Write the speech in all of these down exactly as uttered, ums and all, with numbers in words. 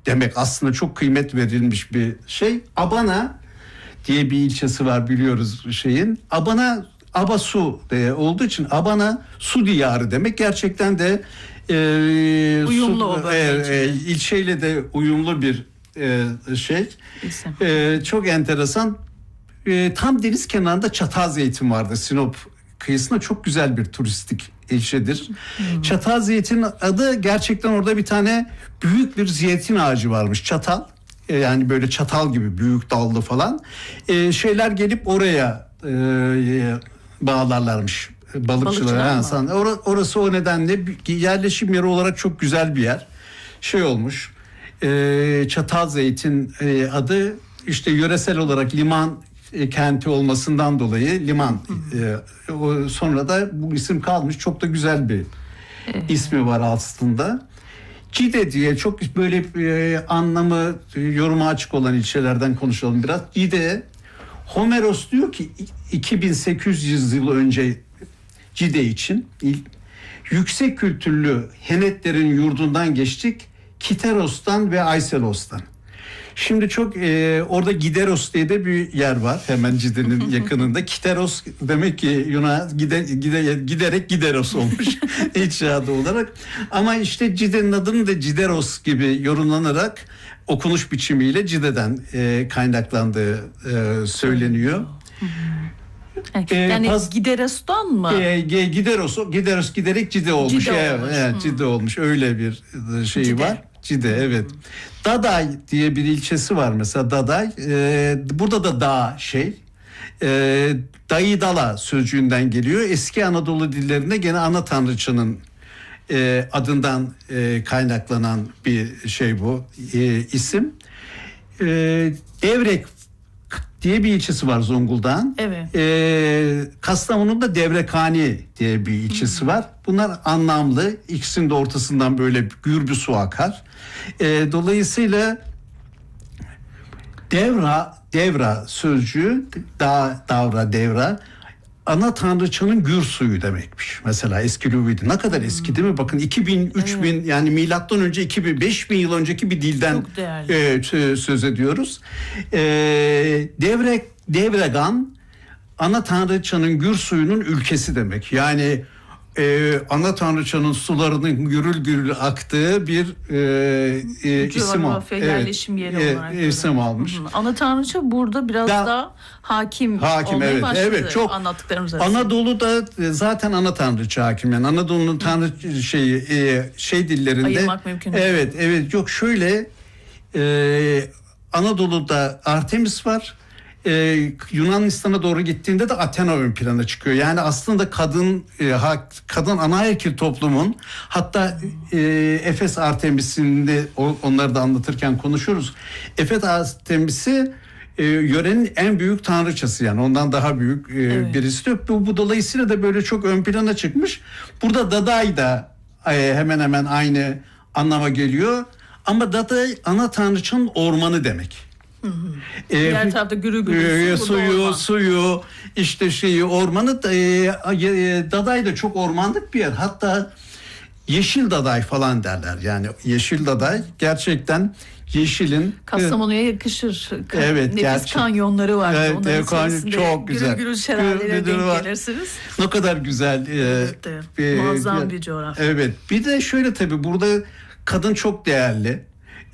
demek aslında çok kıymet verilmiş bir şey. Abana diye bir ilçesi var biliyoruz şeyin. Abana Aba su e, olduğu için Abana su diyarı demek. Gerçekten de e, uyumlu su, o e, e, ilçeyle de uyumlu bir e, şey. E, çok enteresan. E, tam deniz kenarında Çatalzeytin vardı. Sinop kıyısında çok güzel bir turistik ilçedir. Hmm. Çatalzeytin adı gerçekten orada bir tane büyük bir zeytin ağacı varmış. Çatal. E, yani böyle çatal gibi büyük dallı falan. E, şeyler gelip oraya e, bağlarlarmış. Balıkçılar. Or- orası o nedenle yerleşim yeri olarak çok güzel bir yer. Şey olmuş. E, Çatalzeytin e, adı işte yöresel olarak liman e, kenti olmasından dolayı liman. E, o, sonra da bu isim kalmış. Çok da güzel bir evet. ismi var aslında. Cide diye çok böyle e, anlamı e, yoruma açık olan ilçelerden konuşalım biraz. Cide, Homeros diyor ki iki bin sekiz yüz yıl önce Cide için yüksek kültürlü Henetlerin yurdundan geçtik. Kiteros'tan ve Ayselos'tan. Şimdi çok e, orada Gideros diye de bir yer var hemen Cide'nin yakınında. Kiteros demek ki Yunan gide, gide, giderek Gideros olmuş inşaatı olarak. Ama işte Cide'nin adının da Cideros gibi yorumlanarak okunuş biçimiyle Cide'den e, kaynaklandığı e, söyleniyor. Yani ee, Paz, Gideros'tan mı? E, Gideros, Gideros giderek Cide olmuş. Cide evet, olmuş. Evet, Cide olmuş. Öyle bir şeyi Cide. var. Cide evet. Hmm. Daday diye bir ilçesi var mesela Daday. Ee, burada da dağ şey. E, Dayıdala sözcüğünden geliyor. Eski Anadolu dillerinde gene ana tanrıçanın e, adından e, kaynaklanan bir şey bu e, isim. E, Devrek diye bir ilçesi var Zonguldak'ın. Evet. Ee, Kastamonu'da Devrekhani diye bir ilçesi hmm. var. Bunlar anlamlı. İkisinin de ortasından böyle gür bir su akar. Ee, dolayısıyla devra, devra sözcüğü da, davra, devra ana tanrıçanın gür suyu demekmiş. Mesela eski Lüvidi. Ne kadar eski değil mi? Bakın iki bin, üç bin evet. yani milattan önce iki bin, beş bin yıl önceki bir dilden e, söz ediyoruz. E, Devre, Devregan ana tanrıçanın gür suyunun ülkesi demek. Yani e, ana tanrıçanın sularının gürül gürül aktığı bir e, e, isim al. yerleşim yeri evet, olarak. E, isim almış. Hı hı. Ana tanrıça burada biraz da, daha hakim, hakim olmaya evet, başladı. Evet, çok anlattıklarımız arasında. Anadolu'da zaten ana tanrıça hakim. Yani Anadolu'nun tanrı şeyi e, şey dillerinde. Ayırmak mümkün değil. Evet, evet. Yok şöyle e, Anadolu'da Artemis var. Ee, Yunanistan'a doğru gittiğinde de Athena ön plana çıkıyor. Yani aslında kadın e, ha, kadın anaerkil toplumun hatta e, Efes Artemis'inde onları da anlatırken konuşuruz. Efes Artemis'i e, yörenin en büyük tanrıçası yani ondan daha büyük e, evet. birisi yok. Bu, bu dolayısıyla da böyle çok ön plana çıkmış. Burada Daday da e, hemen hemen aynı anlama geliyor. Ama Daday ana tanrıçanın ormanı demek. Hı hı. Diğer ee, tarafta gürü gürü e, su, suyu suyu işte şeyi ormanı da, e, Daday da çok ormanlık bir yer. Hatta Yeşil Daday falan derler. Yani Yeşil Daday gerçekten yeşilin Kastamonu'ya yakışır. Ka- evet, nefis gerçek. kanyonları var. Evet, evet kanyon çok güzel. Gürül gürül şelalelere denk var. gelirsiniz. Ne kadar güzel. Evet, e, muazzam e, bir coğrafya. Evet. Bir de şöyle tabii burada kadın çok değerli.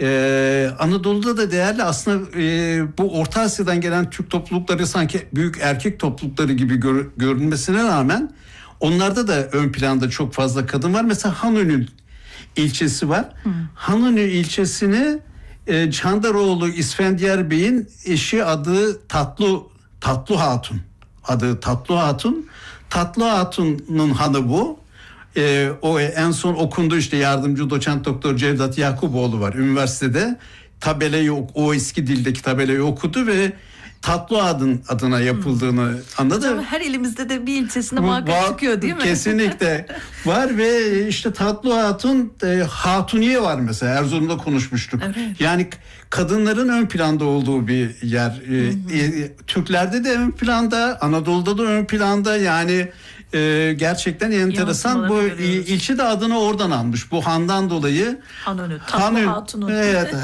Ee, Anadolu'da da değerli aslında e, bu Orta Asya'dan gelen Türk toplulukları sanki büyük erkek toplulukları gibi gör, görünmesine rağmen onlarda da ön planda çok fazla kadın var. Mesela Hanönü ilçesi var. Hmm. Hanönü ilçesini e, Çandaroğlu İsfendiyar Bey'in eşi adı Tatlı Tatlı Hatun. Adı Tatlı Hatun. Tatlı Hatun'un hanı bu. Ee, o en son okundu işte yardımcı doçent doktor Cevdet Yakuboğlu var üniversitede tabelayı o eski dildeki tabelayı okudu ve Tatlı adın adına yapıldığını hmm. anladı. Hocam her elimizde de bir ilçesinde muhakkak çıkıyor değil mi? Kesinlikle var ve işte Tatlı Hatun e, Hatuniye var mesela Erzurum'da konuşmuştuk. Evet. Yani kadınların ön planda olduğu bir yer. E, e, Türklerde de ön planda, Anadolu'da da ön planda yani e, gerçekten enteresan. Bu il, ilçe de adını oradan almış. Bu handan dolayı. Hanönü, Tatlı Hatun'un. Evet.